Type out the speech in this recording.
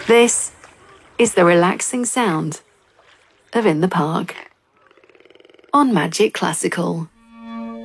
This is the relaxing sound of In the Park on Magic Classical.